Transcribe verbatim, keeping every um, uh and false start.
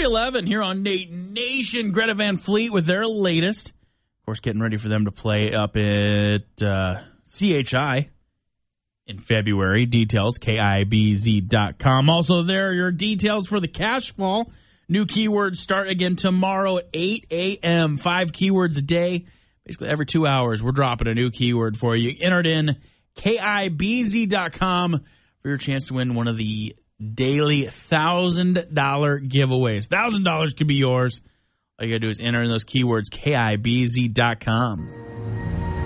eleven here on Nate Nation. Greta Van Fleet with their latest. Of course, getting ready for them to play up at uh, C H I in February. Details, K I B Z dot com. Also, there are your details for the Cash Ball. New keywords start again tomorrow at eight a.m. Five keywords a day. Basically, every two hours, we're dropping a new keyword for you. Enter it in K I B Z dot com for your chance to win one of the daily one thousand dollars giveaways. one thousand dollars could be yours. All you got to do is enter in those keywords, K I B Z dot com.